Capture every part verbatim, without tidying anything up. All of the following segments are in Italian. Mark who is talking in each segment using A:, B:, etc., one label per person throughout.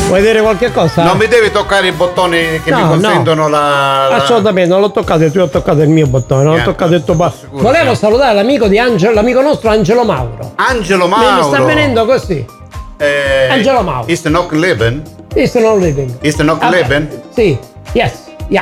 A: Vuoi vedere qualche cosa?
B: Non mi devi toccare i bottoni che
A: no,
B: mi consentono
A: no.
B: la, la...
A: Assolutamente, non l'ho toccato, tu ho toccato il mio bottone, non ho toccato il tuo bottone. Volevo salutare l'amico di Angelo, l'amico nostro Angelo Mauro.
B: Angelo Mauro.
A: Mi sta venendo così.
B: Eh,
A: Angelo Mauro.
B: Is not living?
A: Is not living.
B: Is not
A: Vabbè,
B: living?
A: Sì, yes, yeah.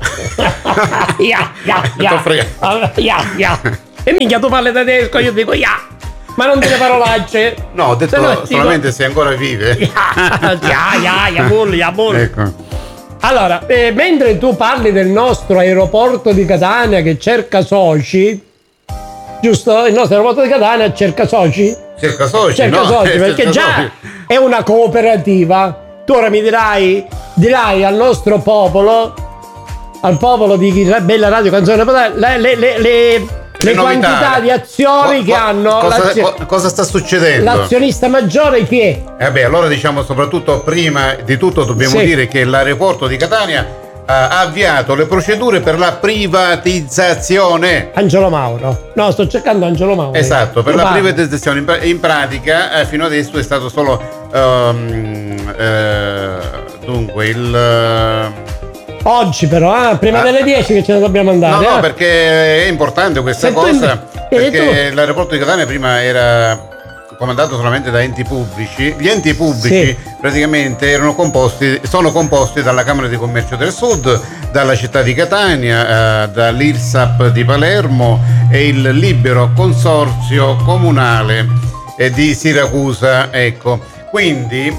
A: yeah, yeah, yeah. Uh, yeah, yeah. E minchia, tu parli tedesco, io dico yeah. Ma non dire parolacce.
B: No, ho detto
A: no,
B: solamente dico... se ancora vive.
A: Yeah, yeah, yeah, bull, yeah, bull.
B: Ecco.
A: Allora, eh, mentre tu parli del nostro aeroporto di Catania che cerca soci, giusto? Il nostro aeroporto di Catania cerca soci?
B: Cerca soci,
A: cerca
B: no?
A: soci,
B: eh,
A: perché
B: cerca
A: già
B: soci.
A: È una cooperativa. Tu ora mi dirai, dirai al nostro popolo, al popolo di Bella Radio Canzone, le, le, le, le, le quantità di azioni co- che hanno.
B: Cosa, co- cosa sta succedendo?
A: L'azionista maggiore chi è?
B: Eh beh, allora diciamo soprattutto prima di tutto dobbiamo sì. dire che l'aeroporto di Catania ha avviato le procedure per la privatizzazione.
A: Angelo Mauro. No, sto cercando Angelo Mauro.
B: Esatto, per
A: Lo
B: la
A: parlo.
B: privatizzazione. In, in pratica eh, fino adesso è stato solo um, eh, dunque il
A: oggi però, eh, prima ah, delle dieci che ce ne dobbiamo andare.
B: No, no,
A: eh.
B: perché è importante questa
A: Se
B: cosa.
A: Tu,
B: perché tu... l'aeroporto di Catania prima era comandato solamente da enti pubblici. Gli enti pubblici sì. praticamente erano composti, sono composti dalla Camera di Commercio del Sud, dalla città di Catania, eh, dall'I R S A P di Palermo e il libero consorzio comunale eh, di Siracusa. Ecco, quindi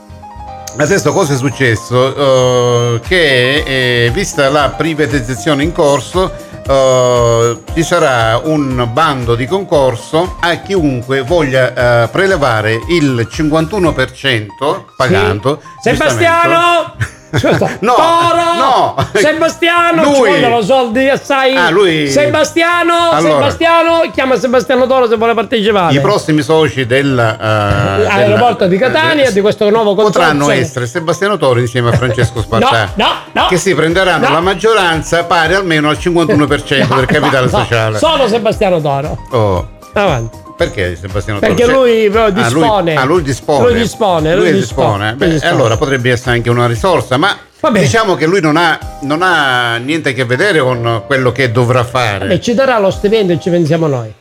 B: adesso cosa è successo? Uh, che eh, vista la privatizzazione in corso, Uh, ci sarà un bando di concorso a chiunque voglia uh, prelevare il cinquantuno per cento pagando.
A: Sì. Sebastiano!
B: no,
A: Toro!
B: No!
A: Sebastiano!
B: Lui.
A: Ci vogliono soldi assai!
B: Ah, lui.
A: Sebastiano!
B: Allora.
A: Sebastiano! Chiama Sebastiano Toro se vuole partecipare.
B: I prossimi soci del uh,
A: aeroporto di Catania, uh, di questo nuovo consorzio,
B: potranno essere Sebastiano Toro insieme a Francesco Spartà.
A: no, no, no,
B: che si prenderanno
A: no.
B: la maggioranza pari almeno al cinquantuno per cento
A: no,
B: del capitale
A: no,
B: sociale.
A: Solo Sebastiano Toro.
B: Oh.
A: Avanti.
B: Perché Sebastiano Toro?
A: Perché lui però dispone.
B: Ah, lui, ah, lui dispone.
A: Lui dispone.
B: Lui,
A: lui
B: dispone.
A: dispone.
B: Beh,
A: lui dispone.
B: allora potrebbe essere anche una risorsa, ma vabbè, diciamo che lui non ha, non ha niente a che vedere con quello che dovrà fare.
A: Beh, ci darà lo stipendio e ci pensiamo noi.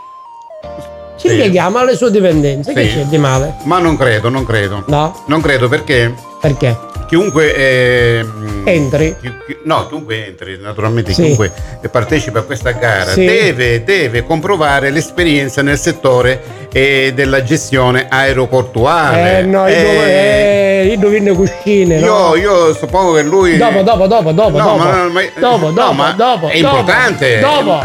A: Ci
B: sì.
A: pieghiamo alle sue dipendenze. Sì. Che c'è di male?
B: Ma non credo, non credo.
A: No?
B: Non credo perché?
A: Perché?
B: Chiunque eh,
A: entri
B: chi, chi, no, chiunque entri, naturalmente
A: sì.
B: chiunque partecipa a questa gara sì. deve, deve comprovare l'esperienza nel settore eh, della gestione aeroportuale.
A: Eh no, io, eh, io dovino cuscine.
B: Io,
A: no?
B: io suppongo che lui.
A: Dopo, dopo, dopo, dopo,
B: no,
A: dopo.
B: Ma, ma,
A: dopo,
B: no,
A: dopo,
B: ma
A: dopo.
B: È importante.
A: Dopo.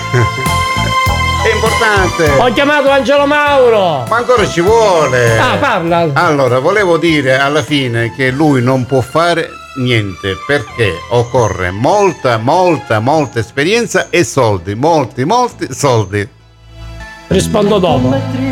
B: È importante.
A: Ho chiamato Angelo Mauro.
B: Ma ancora ci vuole.
A: Ah, parla.
B: Allora, volevo dire alla fine che lui non può fare niente perché occorre molta, molta, molta esperienza e soldi. Molti, molti soldi.
A: Rispondo dopo.